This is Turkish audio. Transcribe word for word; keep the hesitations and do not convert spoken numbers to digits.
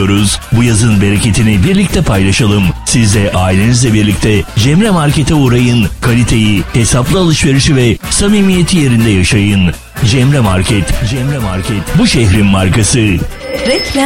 diliyoruz. Bu yazın bereketini birlikte paylaşalım. Siz de ailenizle birlikte Cemre Market'e uğrayın. Kaliteyi, hesaplı alışverişi ve samimiyeti yerinde yaşayın. Cemre Market, Cemre Market bu şehrin markası. Reklam.